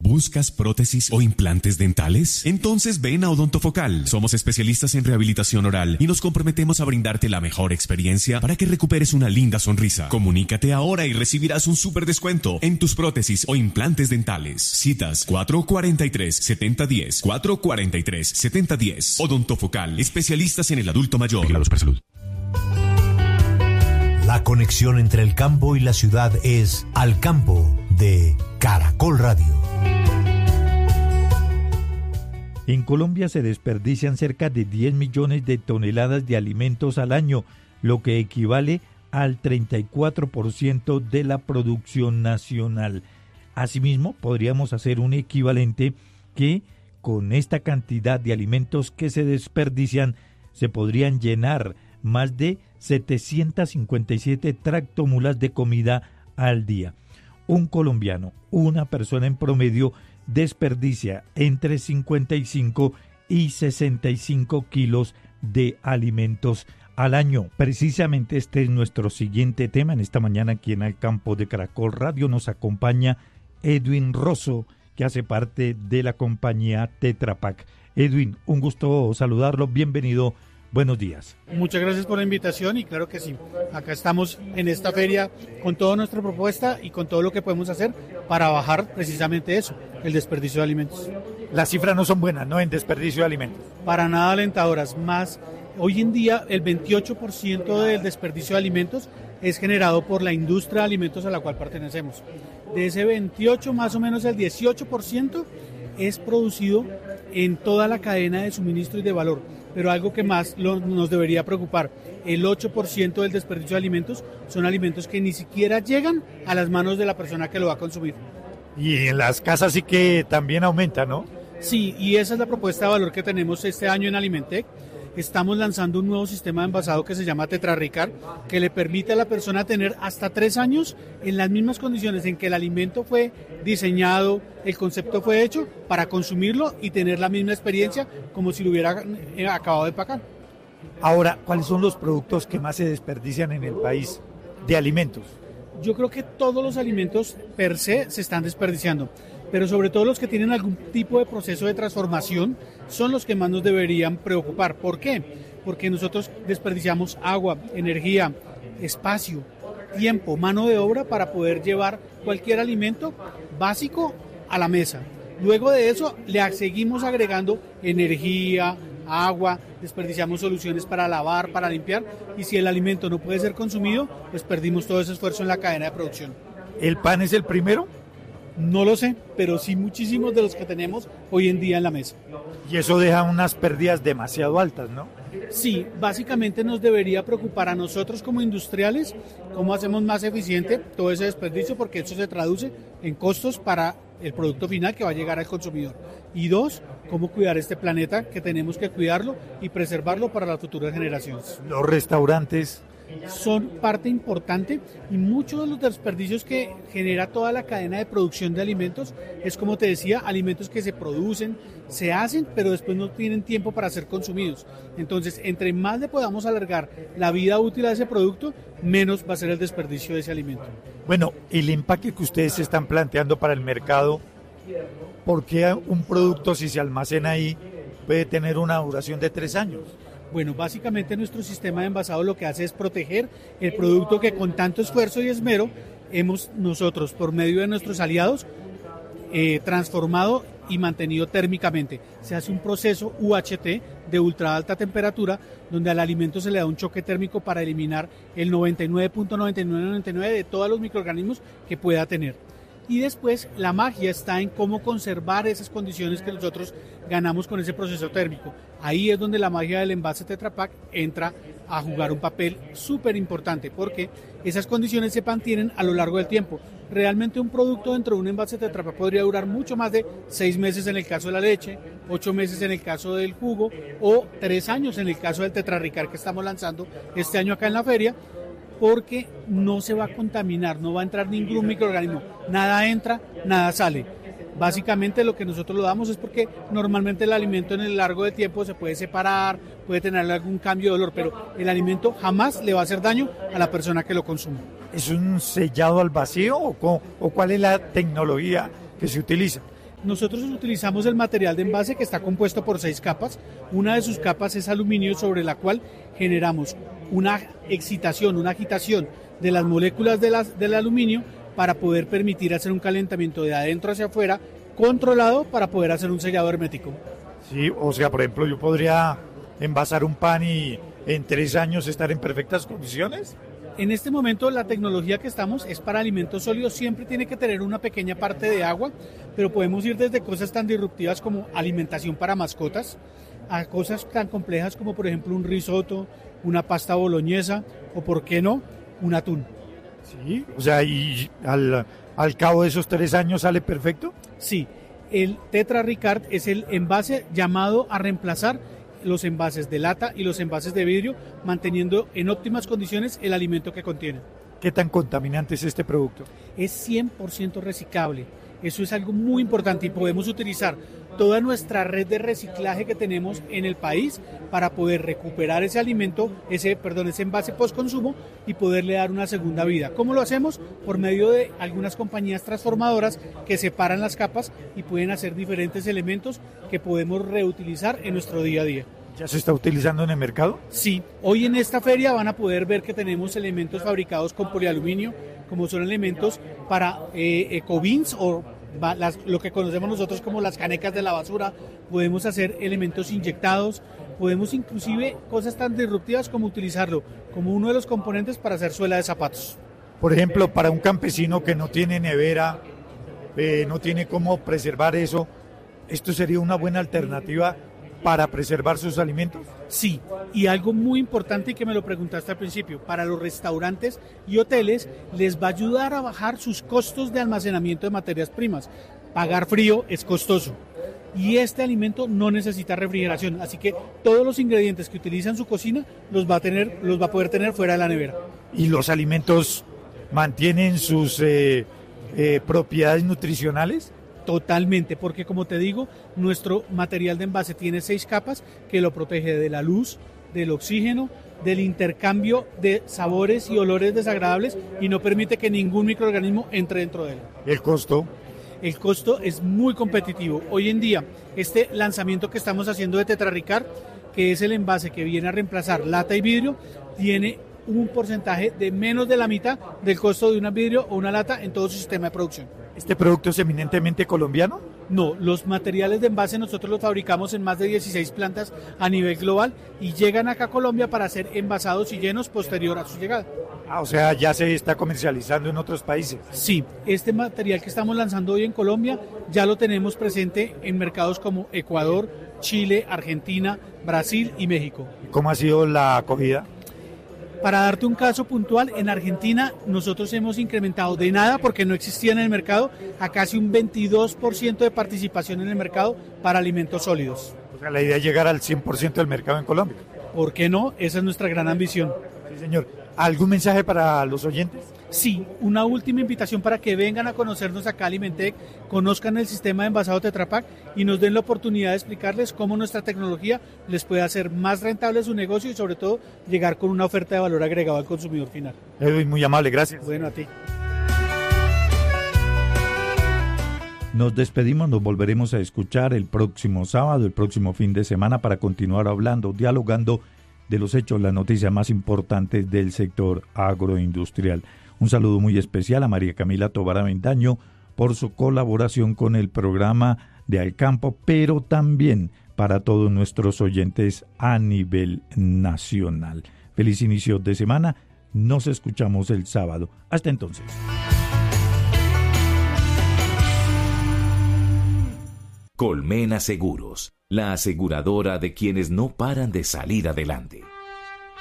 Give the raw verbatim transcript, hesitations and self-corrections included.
¿Buscas prótesis o implantes dentales? Entonces ven a Odontofocal. Somos especialistas en rehabilitación oral y nos comprometemos a brindarte la mejor experiencia para que recuperes una linda sonrisa. Comunícate ahora y recibirás un súper descuento en tus prótesis o implantes dentales. Citas cuatro cuatro tres, siete cero uno cero, cuatro cuatro tres, siete cero uno cero. Odontofocal, especialistas en el adulto mayor. Vigilados para salud. La conexión entre el campo y la ciudad es Al Campo de Caracol Radio. En Colombia se desperdician cerca de diez millones de toneladas de alimentos al año, lo que equivale al treinta y cuatro por ciento de la producción nacional. Asimismo, podríamos hacer un equivalente que con esta cantidad de alimentos que se desperdician se podrían llenar más de setecientas cincuenta y siete tractomulas de comida al día. Un colombiano, una persona en promedio, desperdicia entre cincuenta y cinco y sesenta y cinco kilos de alimentos al año. Precisamente este es nuestro siguiente tema. En esta mañana aquí en Al Campo de Caracol Radio nos acompaña Edwin Rosso, que hace parte de la compañía Tetra Pak. Edwin, un gusto saludarlo, bienvenido. Buenos días. Muchas gracias por la invitación y claro que sí, acá estamos en esta feria con toda nuestra propuesta y con todo lo que podemos hacer para bajar precisamente eso, el desperdicio de alimentos. Las cifras no son buenas, ¿no?, en desperdicio de alimentos. Para nada alentadoras, más hoy en día el veintiocho por ciento del desperdicio de alimentos es generado por la industria de alimentos a la cual pertenecemos. De ese veintiocho, más o menos el dieciocho por ciento es producido en toda la cadena de suministro y de valor. Pero algo que más lo, nos debería preocupar, el ocho por ciento del desperdicio de alimentos son alimentos que ni siquiera llegan a las manos de la persona que lo va a consumir. Y en las casas sí que también aumenta, ¿no? Sí, y esa es la propuesta de valor que tenemos este año en Alimentec. Estamos lanzando un nuevo sistema de envasado que se llama Tetrarricar, que le permite a la persona tener hasta tres años en las mismas condiciones en que el alimento fue diseñado, el concepto fue hecho, para consumirlo y tener la misma experiencia como si lo hubiera acabado de empacar. Ahora, ¿cuáles son los productos que más se desperdician en el país de alimentos? Yo creo que todos los alimentos per se se están desperdiciando, pero sobre todo los que tienen algún tipo de proceso de transformación son los que más nos deberían preocupar. ¿Por qué? Porque nosotros desperdiciamos agua, energía, espacio, tiempo, mano de obra para poder llevar cualquier alimento básico a la mesa. Luego de eso le seguimos agregando energía, agua, desperdiciamos soluciones para lavar, para limpiar, y si el alimento no puede ser consumido, pues perdimos todo ese esfuerzo en la cadena de producción. ¿El pan es el primero? No lo sé, pero sí muchísimos de los que tenemos hoy en día en la mesa. Y eso deja unas pérdidas demasiado altas, ¿no? Sí, básicamente nos debería preocupar a nosotros como industriales cómo hacemos más eficiente todo ese desperdicio, porque eso se traduce en costos para el producto final que va a llegar al consumidor. Y dos, cómo cuidar este planeta, que tenemos que cuidarlo y preservarlo para las futuras generaciones. Los restaurantes son parte importante y muchos de los desperdicios que genera toda la cadena de producción de alimentos es, como te decía, alimentos que se producen, se hacen, pero después no tienen tiempo para ser consumidos. Entonces, entre más le podamos alargar la vida útil a ese producto, menos va a ser el desperdicio de ese alimento. Bueno, el empaque que ustedes están planteando para el mercado, ¿por qué un producto, si se almacena ahí, puede tener una duración de tres años? Bueno, básicamente nuestro sistema de envasado lo que hace es proteger el producto que con tanto esfuerzo y esmero hemos nosotros, por medio de nuestros aliados, eh, transformado y mantenido térmicamente. Se hace un proceso U H T de ultra alta temperatura, donde al alimento se le da un choque térmico para eliminar el noventa y nueve punto noventa y nueve noventa y nueve de todos los microorganismos que pueda tener. Y después la magia está en cómo conservar esas condiciones que nosotros ganamos con ese proceso térmico. Ahí es donde la magia del envase Tetra Pak entra a jugar un papel súper importante, porque esas condiciones se mantienen a lo largo del tiempo. Realmente un producto dentro de un envase Tetra Pak podría durar mucho más de seis meses en el caso de la leche, ocho meses en el caso del jugo o tres años en el caso del Tetrarricar que estamos lanzando este año acá en la feria, porque no se va a contaminar, no va a entrar ningún microorganismo, nada entra, nada sale. Básicamente lo que nosotros lo damos es porque normalmente el alimento en el largo del tiempo se puede separar, puede tener algún cambio de olor, pero el alimento jamás le va a hacer daño a la persona que lo consume. ¿Es un sellado al vacío o, o cuál es la tecnología que se utiliza? Nosotros utilizamos el material de envase que está compuesto por seis capas. Una de sus capas es aluminio, sobre la cual generamos una excitación, una agitación de las moléculas de las, del aluminio para poder permitir hacer un calentamiento de adentro hacia afuera controlado para poder hacer un sellado hermético. Sí, o sea, por ejemplo, yo podría envasar un pan y en tres años estar en perfectas condiciones. En este momento la tecnología que estamos es para alimentos sólidos, siempre tiene que tener una pequeña parte de agua, pero podemos ir desde cosas tan disruptivas como alimentación para mascotas, a cosas tan complejas como por ejemplo un risotto, una pasta boloñesa o por qué no, un atún. Sí, o sea, y al, al cabo de esos tres años sale perfecto. Sí, el Tetra Ricard es el envase llamado a reemplazar los envases de lata y los envases de vidrio, manteniendo en óptimas condiciones el alimento que contiene. ¿Qué tan contaminante es este producto? Es cien por ciento reciclable. Eso es algo muy importante y podemos utilizar toda nuestra red de reciclaje que tenemos en el país para poder recuperar ese alimento, ese, perdón, ese envase post-consumo y poderle dar una segunda vida. ¿Cómo lo hacemos? Por medio de algunas compañías transformadoras que separan las capas y pueden hacer diferentes elementos que podemos reutilizar en nuestro día a día. ¿Ya se está utilizando en el mercado? Sí, hoy en esta feria van a poder ver que tenemos elementos fabricados con polialuminio, como son elementos para eh, ecobins o las, lo que conocemos nosotros como las canecas de la basura. Podemos hacer elementos inyectados, podemos inclusive cosas tan disruptivas como utilizarlo como uno de los componentes para hacer suela de zapatos. Por ejemplo, para un campesino que no tiene nevera, eh, no tiene cómo preservar eso, ¿esto sería una buena alternativa para preservar sus alimentos? Sí, y algo muy importante y que me lo preguntaste al principio, para los restaurantes y hoteles les va a ayudar a bajar sus costos de almacenamiento de materias primas. Pagar frío es costoso y este alimento no necesita refrigeración, así que todos los ingredientes que utiliza en su cocina los va a tener, los va a poder tener fuera de la nevera. ¿Y los alimentos mantienen sus eh, eh, propiedades nutricionales? Totalmente, porque como te digo, nuestro material de envase tiene seis capas que lo protege de la luz, del oxígeno, del intercambio de sabores y olores desagradables y no permite que ningún microorganismo entre dentro de él. ¿El costo? El costo es muy competitivo. Hoy en día, este lanzamiento que estamos haciendo de Tetra Ricard, que es el envase que viene a reemplazar lata y vidrio, tiene un porcentaje de menos de la mitad del costo de un vidrio o una lata en todo su sistema de producción. ¿Este producto es eminentemente colombiano? No, los materiales de envase nosotros los fabricamos en más de dieciséis plantas a nivel global y llegan acá a Colombia para ser envasados y llenos posterior a su llegada. Ah, o sea, ya se está comercializando en otros países. Sí, este material que estamos lanzando hoy en Colombia ya lo tenemos presente en mercados como Ecuador, Chile, Argentina, Brasil y México. ¿Cómo ha sido la acogida? Para darte un caso puntual, en Argentina nosotros hemos incrementado de nada, porque no existía en el mercado, a casi un veintidós por ciento de participación en el mercado para alimentos sólidos. O sea, la idea es llegar al cien por ciento del mercado en Colombia. ¿Por qué no? Esa es nuestra gran ambición. Sí, señor. ¿Algún mensaje para los oyentes? Sí, una última invitación para que vengan a conocernos acá a Alimentec, conozcan el sistema de envasado Tetra Pak y nos den la oportunidad de explicarles cómo nuestra tecnología les puede hacer más rentable su negocio y sobre todo llegar con una oferta de valor agregado al consumidor final. Edwin, muy amable, gracias. Bueno, a ti. Nos despedimos, nos volveremos a escuchar el próximo sábado, el próximo fin de semana para continuar hablando, dialogando de los hechos, las noticias más importantes del sector agroindustrial. Un saludo muy especial a María Camila Tobar Avendaño por su colaboración con el programa de Al Campo, pero también para todos nuestros oyentes a nivel nacional. Feliz inicio de semana, nos escuchamos el sábado. Hasta entonces. Colmena Seguros, la aseguradora de quienes no paran de salir adelante.